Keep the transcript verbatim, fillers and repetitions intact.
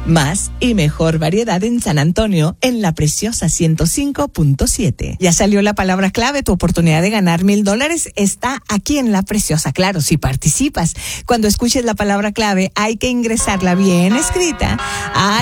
Más y mejor variedad en San Antonio, en La Preciosa ciento cinco punto siete. Ya salió la palabra clave, tu oportunidad de ganar mil dólares está aquí en La Preciosa. Claro, si participas. Cuando escuches la palabra clave, hay que ingresarla bien escrita a